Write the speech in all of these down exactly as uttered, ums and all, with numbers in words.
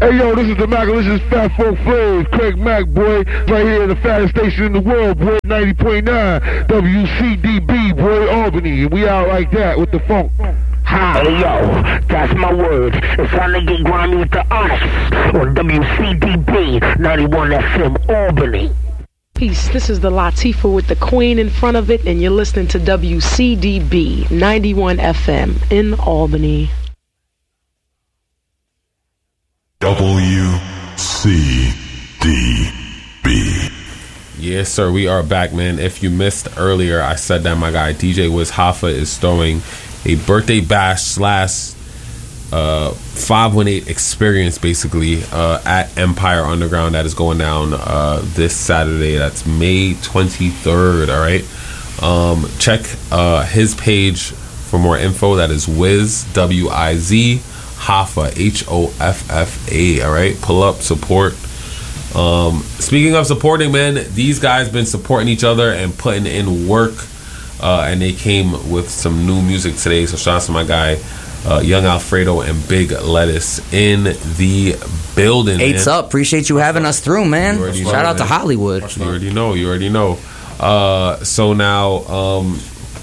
Hey yo, this is the Macalicious Fat Folk Flav, Craig Mack, boy, right here at the fattest station in the world, boy, ninety point nine, W C D B, boy, Albany, and we out like that with the funk. Ha. Hey yo, that's my word. It's time to get grimy with the artists on W C D B ninety-one F M Albany. Peace, this is the Latifah with the Queen in front of it, and you're listening to W C D B ninety-one F M in Albany. W C D B. Yes, sir. We are back, man. If you missed earlier, I said that my guy D J Wiz Hoffa is throwing a birthday bash slash uh, five one eight experience, basically, uh, at Empire Underground that is going down uh, this Saturday. That's May twenty-third. All right. Um, check uh, his page for more info. That is Wiz, W I Z. Hoffa, H O F F A. All right, pull up, support. Um, speaking of supporting, man, these guys been supporting each other and putting in work, uh, and they came with some new music today. So shout out to my guy, uh, Young Alfredo and Big Lettuce in the building. Eight's man. Up. Appreciate you having us through, man. Shout know, out man. to Hollywood. You already know. You already know. Uh, so now. Um,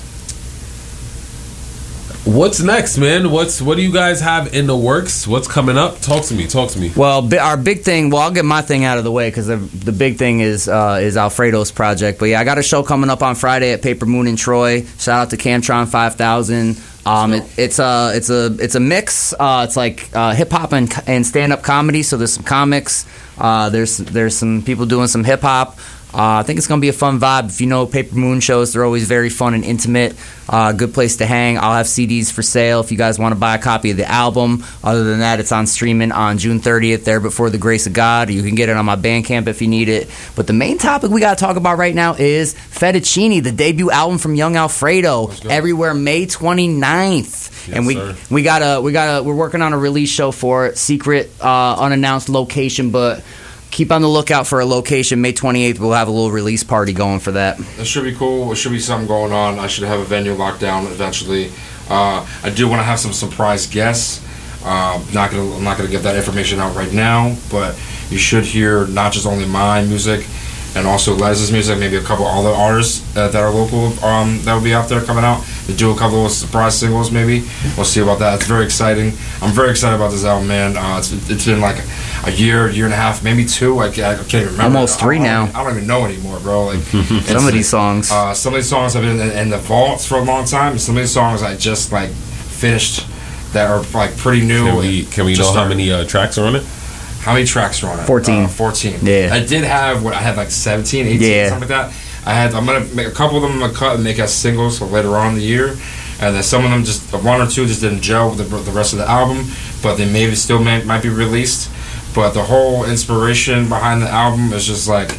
What's next, man? What's what do you guys have in the works? What's coming up? Talk to me. Talk to me. Well, bi- our big thing. Well, I'll get my thing out of the way because the, the big thing is uh, is Alfredo's project. But yeah, I got a show coming up on Friday at Paper Moon in Troy. Shout out to Camtron five thousand. Um, it, it's a it's a it's a mix. Uh, it's like uh, hip hop and and stand up comedy. So there's some comics. Uh, there's there's some people doing some hip hop. Uh, I think it's going to be a fun vibe. If you know Paper Moon shows, they're always very fun and intimate. Uh, good place to hang. I'll have C Ds for sale if you guys want to buy a copy of the album. Other than that, it's on streaming on June thirtieth, there before the grace of God. You can get it on my Bandcamp if you need it. But the main topic we got to talk about right now is Fettuccine, the debut album from Young Alfredo. Everywhere May twenty-ninth. Yes, and we sir. we got a we got a we're working on a release show for it. Secret, uh, unannounced location, but keep on the lookout for a location. May twenty-eighth, we'll have a little release party going for that. It should be cool. It should be something going on. I should have a venue locked down eventually. Uh, I do want to have some surprise guests. Uh, not gonna, I'm not gonna give that information out right now, but you should hear not just only my music and also Les's music, maybe a couple other artists uh, that are local um, that will be out there coming out to do a couple of surprise singles. Maybe we'll see about that. It's very exciting. I'm very excited about this album, man. Uh, it's, it's been like a year, year and a half, maybe two. I, I can't even remember. Almost three I, I now. I don't even know anymore, bro. Like some of these songs. Uh, some of these songs have been in, in the vaults for a long time. Some of these songs I just like finished that are like pretty new. Can we can we know how started. many uh, tracks are on it? How many tracks are on it? fourteen. Uh, fourteen. Yeah. I did have what I had like seventeen, eighteen, Yeah. something like that. I had. I'm gonna make a couple of them. I'm gonna cut and make as singles for later on in the year, and then some of them just one or two just didn't gel with the, the rest of the album, but they maybe still may, might be released. But the whole inspiration behind the album is just like,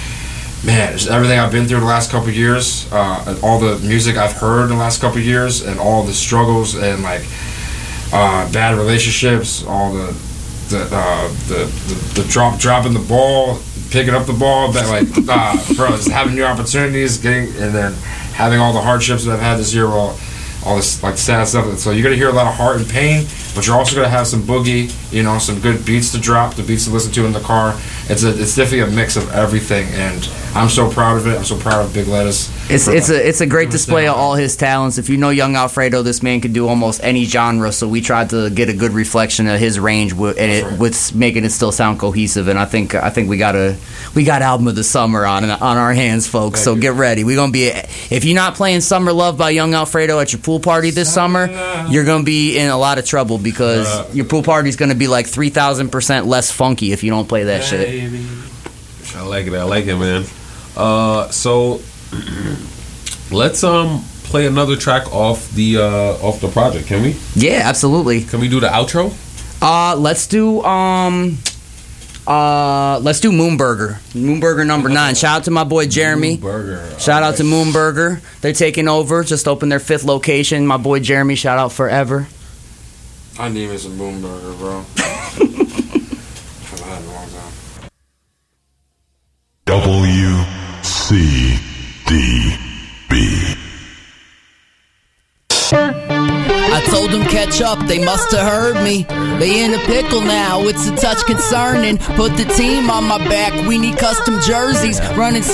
man, it's everything I've been through the last couple of years, uh, and all the music I've heard in the last couple of years, and all the struggles and like uh, bad relationships, all the the, uh, the the the drop dropping the ball, picking up the ball, that like uh, bro, just having new opportunities, getting and then having all the hardships that I've had this year, all all this like sad stuff. So you're gonna hear a lot of heart and pain, but you're also gonna have some boogie, you know, some good beats to drop, the beats to listen to in the car. It's a it's definitely a mix of everything, and I'm so proud of it. I'm so proud of Big Lettuce. It's for, it's uh, a it's a great display of all his talents. If you know Young Alfredo, this man can do almost any genre. So we tried to get a good reflection of his range, with, and it, right. with making it still sound cohesive. And I think I think we got a we got album of the summer on on our hands, folks. Thank so you. get ready. We're gonna be if you're not playing "Summer Love" by Young Alfredo at your pool party this summer, you're gonna be in a lot of trouble because Uh, your pool party's gonna be like three thousand percent less funky if you don't play that shit. I like it. I like it, man. Uh, so let's um play another track off the uh, off the project. Can we? Yeah, absolutely. Can we do the outro? Uh, let's do um, uh, let's do Moonburger. Moonburger number nine. Shout out to my boy Jeremy. Burger. Shout out to Moonburger. They're taking over. Just opened their fifth location. My boy Jeremy. Shout out forever. I need me some Moonburger, bro. I've had it in a long time. W C D B. I told him catch catch up, they must have heard me. They in a pickle now, it's a touch concerning. Put the team on my back, we need custom jerseys. Running